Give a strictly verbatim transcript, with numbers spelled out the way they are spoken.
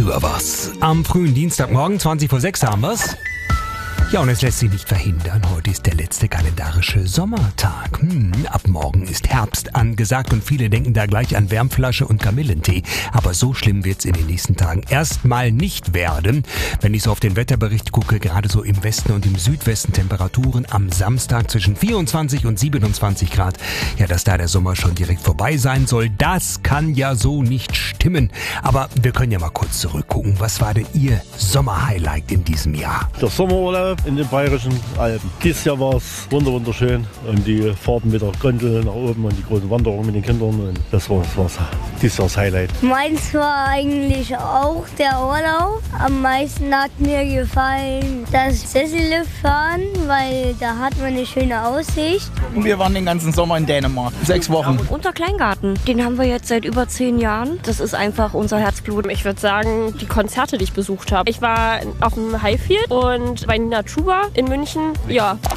Früher war's. Am frühen Dienstagmorgen, zwanzig vor sechs haben wir's. Ja, und es lässt sich nicht verhindern. Heute ist der letzte kalendarische Sommertag. Hm, ab morgen ist Herbst angesagt und viele denken da gleich an Wärmflasche und Kamillentee. Aber so schlimm wird's in den nächsten Tagen erstmal nicht werden. Wenn ich so auf den Wetterbericht gucke, gerade so im Westen und im Südwesten Temperaturen am Samstag zwischen vierundzwanzig und siebenundzwanzig Grad. Ja, dass da der Sommer schon direkt vorbei sein soll, das kann ja so nicht stimmen. Aber wir können ja mal kurz zurückgucken. Was war denn Ihr Sommerhighlight in diesem Jahr? Der Sommerurlaub in den Bayerischen Alpen. Dieses Jahr war es wunderschön und die Fahrten mit der Gondel nach oben und die großen Wanderungen mit den Kindern. Und das war, das war dieses Jahr das Highlight. Meins war eigentlich auch der Urlaub. Am meisten hat mir gefallen das Sesselliftfahren, weil da hat man eine schöne Aussicht. Wir waren den ganzen Sommer in Dänemark. Sechs Wochen. Unter Kleingarten. Den haben wir jetzt seit über zehn Jahren. Das ist einfach unser Herzblut. Ich würde sagen, die Konzerte, die ich besucht habe. Ich war auf dem Highfield und bei Nina Chuba in München. Ja,